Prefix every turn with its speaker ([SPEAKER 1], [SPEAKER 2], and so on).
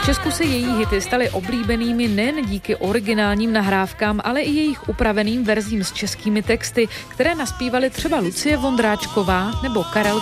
[SPEAKER 1] Česku se její hity staly oblíbenými nejen díky originálním nahrávkám, ale i jejich upraveným verzím s českými texty, které naspívali třeba Lucie Vondráčková nebo Karel